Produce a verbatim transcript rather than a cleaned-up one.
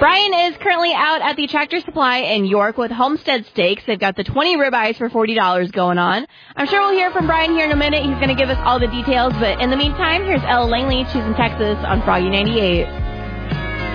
Brian is currently out at the Tractor Supply in York with Homestead Steaks. They've got the twenty ribeyes for forty dollars going on. I'm sure we'll hear from Brian here in a minute. He's going to give us all the details. But in the meantime, here's Elle Langley. She's in Texas on Froggy ninety-eight.